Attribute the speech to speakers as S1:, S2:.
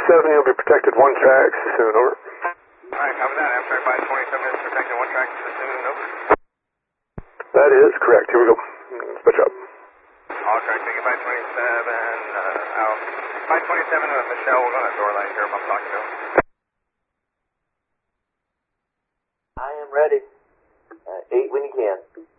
S1: you'll be protected 1 track soon, over.
S2: Alright, copy that. Abstract 527 is protected 1 track soon, over.
S1: That is correct. Here we go. Switch up.
S2: All track, take it 527, out. 527 with Michelle, we're going to door light here, I'm talking to him.
S3: I am ready. 8 when you can.